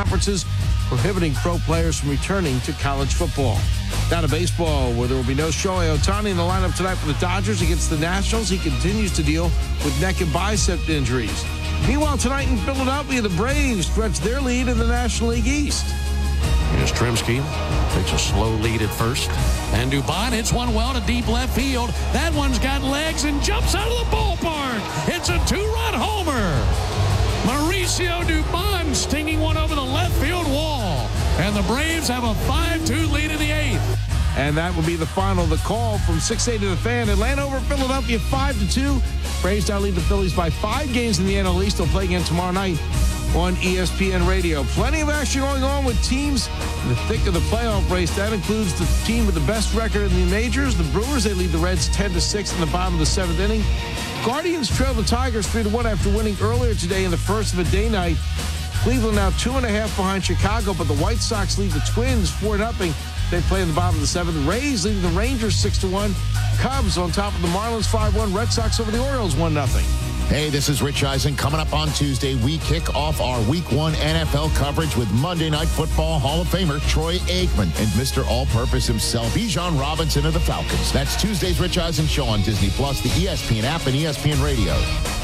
conferences, prohibiting pro players from returning to college football. Now to baseball, where there will be no Shohei Ohtani in the lineup tonight for the Dodgers against the Nationals. He continues to deal with neck and bicep injuries. Meanwhile, tonight in Philadelphia, the Braves stretch their lead in the National League East. Here's Trimsky. Takes a slow lead at first. And Dubon hits one well to deep left field. That one's got legs and jumps out of the ballpark. It's a two-run homer. Mauricio Dubon stinging one over the left field wall. And the Braves have a 5-2 lead in the eighth. And that will be the final. The call from 680 to the Fan. Atlanta over Philadelphia 5-2. Braves now lead the Phillies by 5 games in the NL East. They'll play again tomorrow night on ESPN Radio. Plenty of action going on with teams in the thick of the playoff race. That includes the team with the best record in the majors. The Brewers, they lead the Reds 10-6 in the bottom of the 7th inning. Guardians trail the Tigers 3-1 after winning earlier today in the first of a day night. Cleveland now 2.5 behind Chicago, but the White Sox lead the Twins 4-0. They play in the bottom of the 7th. Rays leading the Rangers 6-1. Cubs on top of the Marlins 5-1. Red Sox over the Orioles 1-0. Hey, this is Rich Eisen. Coming up on Tuesday, we kick off our Week 1 NFL coverage with Monday Night Football Hall of Famer Troy Aikman and Mr. All-Purpose himself, Bijan Robinson of the Falcons. That's Tuesday's Rich Eisen Show on Disney+, the ESPN app, and ESPN Radio.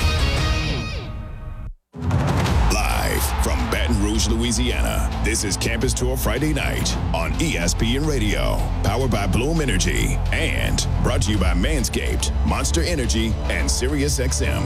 Live from Baton Rouge, Louisiana, this is Campus Tour Friday Night on ESPN Radio, powered by Bloom Energy, and brought to you by Manscaped, Monster Energy, and SiriusXM.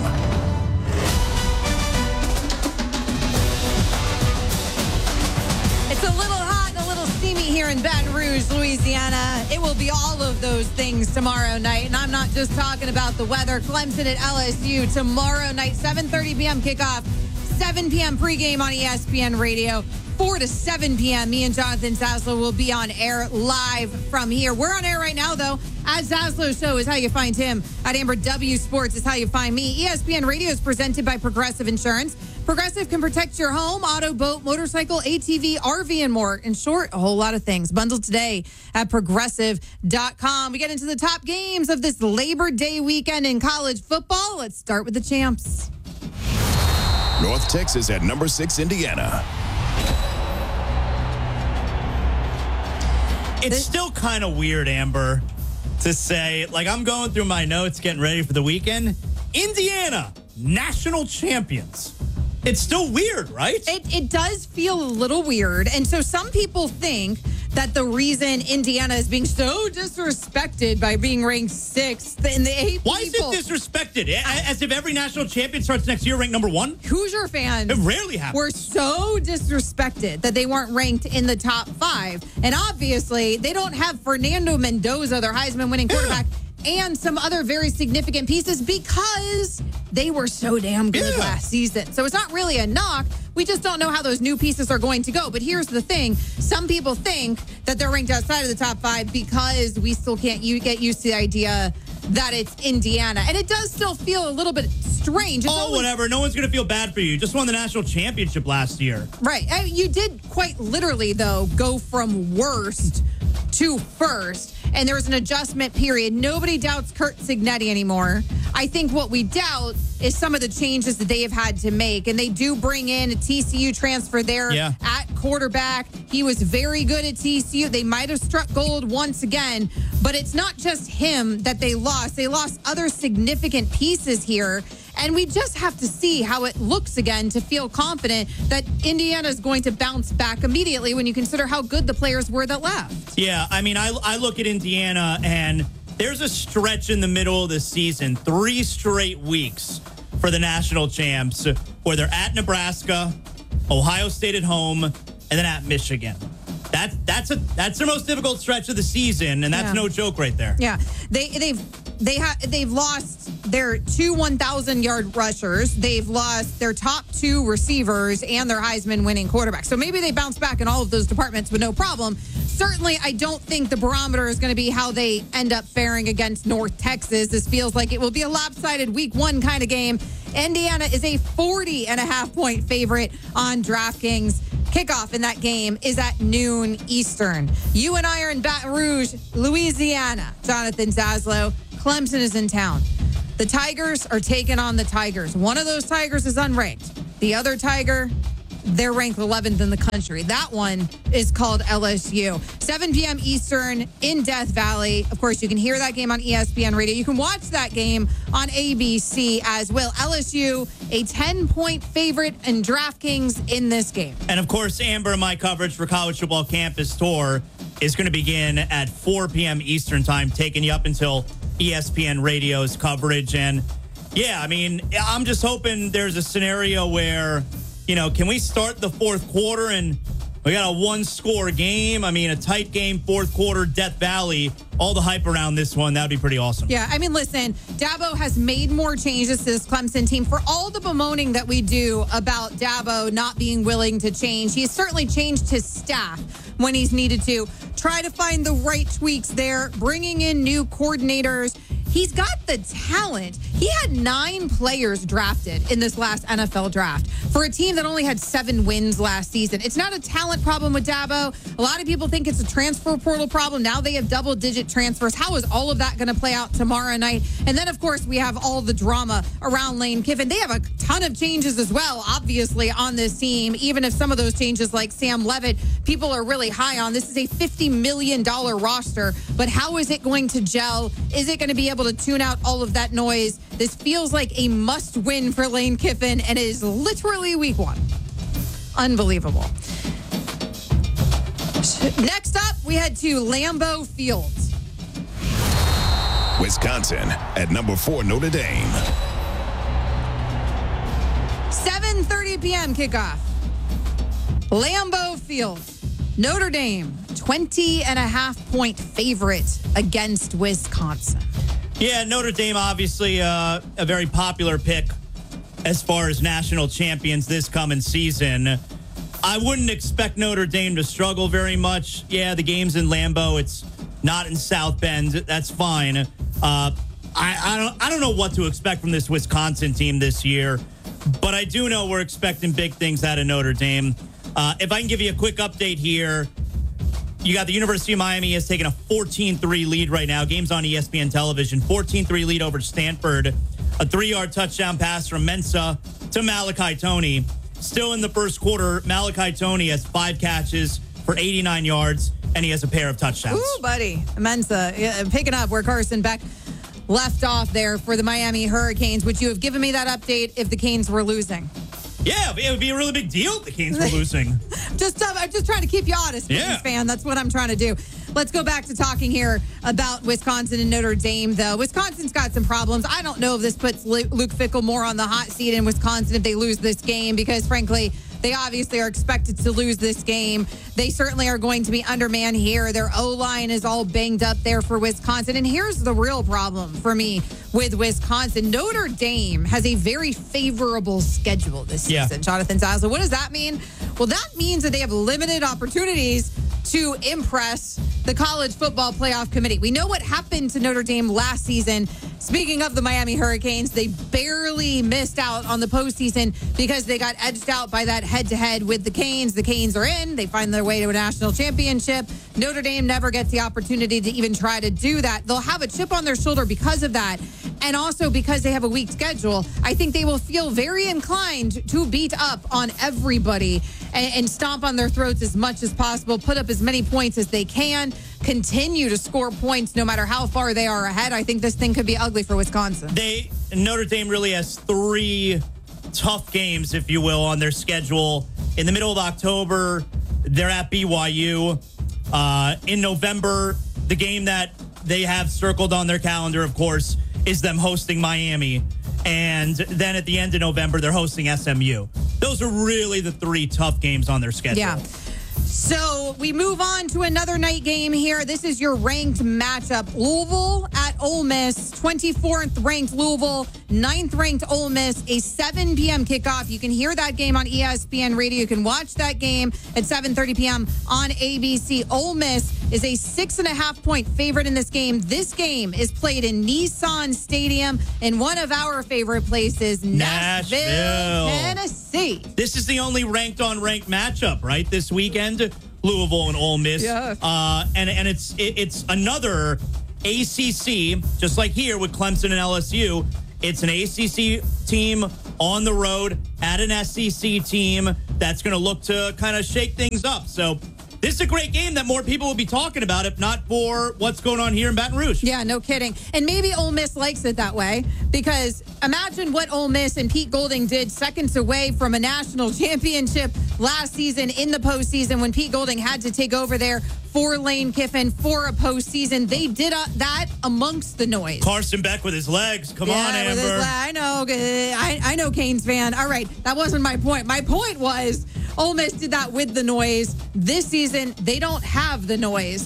It's a little hot and a little steamy here in Baton Rouge, Louisiana. It will be all of those things tomorrow night. And I'm not just talking about the weather. Clemson at LSU tomorrow night, 7:30 p.m. kickoff, 7 p.m. pregame on ESPN Radio. 4 to 7 p.m. Me and Jonathan Zaslow will be on air live from here. We're on air right now, though. At Zaslow Show is how you find him. At Amber W Sports is how you find me. ESPN Radio is presented by Progressive Insurance. Progressive can protect your home, auto, boat, motorcycle, ATV, RV, and more. In short, a whole lot of things. Bundle today at Progressive.com. We get into the top games of this Labor Day weekend in college football. Let's start with the champs. North Texas at number 6, Indiana. It's still kind of weird, Amber, to say, like, I'm going through my notes, getting ready for the weekend. Indiana, national champions. It's still weird, right? It does feel a little weird. And so some people think that the reason Indiana is being so disrespected by being ranked 6th in the AP Why is it disrespected? As if every national champion starts next year ranked number 1? Hoosier fans It rarely happens. were so disrespected that they weren't ranked in the top 5. And obviously, they don't have Fernando Mendoza, their Heisman winning quarterback, and some other very significant pieces because they were so damn good last season. So it's not really a knock. We just don't know how those new pieces are going to go. But here's the thing. Some people think that they're ranked outside of the top 5 because we still can't get used to the idea that it's Indiana. And it does still feel a little bit strange. It's whatever. No one's going to feel bad for you. You just won the national championship last year. Right. You did quite literally, though, go from worst to first. And there was an adjustment period. Nobody doubts Curt Cignetti anymore. I think what we doubt is some of the changes that they have had to make. And they do bring in a TCU transfer there at quarterback. He was very good at TCU. They might have struck gold once again. But it's not just him that they lost. They lost other significant pieces here. And we just have to see how it looks again to feel confident that Indiana is going to bounce back immediately when you consider how good the players were that left. Yeah, I mean, I look at Indiana, and there's a stretch in the middle of the season, 3 straight weeks for the national champs, where they're at Nebraska, Ohio State at home, and then at Michigan. That's their most difficult stretch of the season, and that's no joke right there. Yeah, they've lost their 2 1,000-yard rushers. They've lost their top 2 receivers and their Heisman winning quarterback. So maybe they bounce back in all of those departments with no problem. Certainly, I don't think the barometer is going to be how they end up faring against North Texas. This feels like it will be a lopsided week 1 kind of game. Indiana is a 40.5-point favorite on DraftKings. Kickoff in that game is at noon Eastern. You and I are in Baton Rouge, Louisiana. Jonathan Zaslow. Clemson is in town. The Tigers are taking on the Tigers. One of those Tigers is unranked. The other Tiger, they're ranked 11th in the country. That one is called LSU. 7 p.m. Eastern in Death Valley. Of course, you can hear that game on ESPN Radio. You can watch that game on ABC as well. LSU, a 10-point favorite in DraftKings in this game. And of course, Amber, my coverage for College Football Campus Tour is going to begin at 4 p.m. Eastern time, taking you up until ESPN Radio's coverage. And yeah, I mean, I'm just hoping there's a scenario where, can we start the fourth quarter and we got a one-score game? I mean, a tight game, fourth quarter, Death Valley, all the hype around this one. That would be pretty awesome. Yeah, I mean, listen, Dabo has made more changes to this Clemson team. For all the bemoaning that we do about Dabo not being willing to change, he has certainly changed his staff when he's needed to. Try to find the right tweaks there, bringing in new coordinators. He's got the talent. He had 9 players drafted in this last NFL draft for a team that only had 7 wins last season. It's not a talent problem with Dabo. A lot of people think it's a transfer portal problem. Now they have double-digit transfers. How is all of that going to play out tomorrow night? And then, of course, we have all the drama around Lane Kiffin. They have a ton of changes as well, obviously, on this team, even if some of those changes, like Sam Levitt, people are really high on. This is a $50 million roster, but how is it going to gel? Is it going to be able to tune out all of that noise? This feels like a must-win for Lane Kiffin, and it is literally week 1. Unbelievable. Next up, we head to Lambeau Field. Wisconsin at number 4, Notre Dame. 7:30 p.m. kickoff. Lambeau Field. Notre Dame, 20.5-point favorite against Wisconsin. Yeah, Notre Dame, obviously a very popular pick as far as national champions this coming season. I wouldn't expect Notre Dame to struggle very much. Yeah, the game's in Lambeau. It's not in South Bend. That's fine. I don't know what to expect from this Wisconsin team this year, but I do know we're expecting big things out of Notre Dame. If I can give you a quick update here, you got the University of Miami has taken a 14-3 lead right now. Game's on ESPN television. 14-3 lead over Stanford. A 3-yard touchdown pass from Mensah to Malachi Toney. Still in the first quarter, Malachi Toney has 5 catches for 89 yards, and he has a pair of touchdowns. Ooh, buddy. Mensah picking up where Carson Beck left off there for the Miami Hurricanes. Would you have given me that update if the Canes were losing? Yeah, it would be a really big deal if the Canes were losing. I'm just trying to keep you honest, Canes fan. That's what I'm trying to do. Let's go back to talking here about Wisconsin and Notre Dame, though. Wisconsin's got some problems. I don't know if this puts Luke Fickell more on the hot seat in Wisconsin if they lose this game, because, frankly, they obviously are expected to lose this game. They certainly are going to be undermanned here. Their O-line is all banged up there for Wisconsin. And here's the real problem for me with Wisconsin. Notre Dame has a very favorable schedule this season, Jonathan Zaza. What does that mean? Well, that means that they have limited opportunities to impress the College Football Playoff Committee. We know what happened to Notre Dame last season. Speaking of the Miami Hurricanes, they barely missed out on the postseason because they got edged out by that head-to-head with the Canes. The Canes are in. They find their way to a national championship. Notre Dame never gets the opportunity to even try to do that. They'll have a chip on their shoulder because of that, and also because they have a weak schedule. I think they will feel very inclined to beat up on everybody and stomp on their throats as much as possible, put up as many points as they can, continue to score points no matter how far they are ahead. I think this thing could be ugly for Wisconsin. Notre Dame really has 3 tough games, if you will, on their schedule. In the middle of October, they're at BYU. In November, the game that they have circled on their calendar, of course, is them hosting Miami. And then at the end of November, they're hosting SMU. Those are really the 3 tough games on their schedule. Yeah. So we move on to another night game here. This is your ranked matchup. Louisville at Ole Miss. 24th ranked Louisville, 9th ranked Ole Miss. A 7 p.m. kickoff. You can hear that game on ESPN Radio. You can watch that game at 7:30 p.m. on ABC. Ole Miss is a 6.5-point favorite in this game. This game is played in Nissan Stadium in one of our favorite places, Nashville, Tennessee. This is the only ranked-on-ranked matchup, right, this weekend? Louisville and Ole Miss. Yeah. And it's another ACC, just like here with Clemson and LSU. It's an ACC team on the road at an SEC team that's going to look to kind of shake things up. So this is a great game that more people will be talking about if not for what's going on here in Baton Rouge. Yeah, no kidding. And maybe Ole Miss likes it that way because imagine what Ole Miss and Pete Golding did seconds away from a national championship last season in the postseason when Pete Golding had to take over there for Lane Kiffin for a postseason. They did that amongst the noise. Carson Beck with his legs. Come on, Amber. I know Canes fan. All right, that wasn't my point. My point was Ole Miss did that with the noise. This season, they don't have the noise.